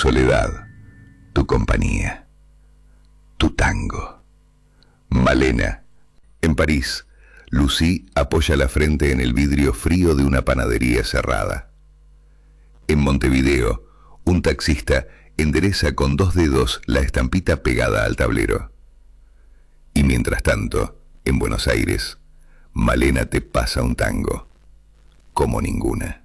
soledad, tu compañía, tu tango. Malena. En París, Lucy apoya la frente en el vidrio frío de una panadería cerrada. En Montevideo, un taxista endereza con 2 dedos la estampita pegada al tablero. Y mientras tanto, en Buenos Aires, Malena te pasa un tango, como ninguna.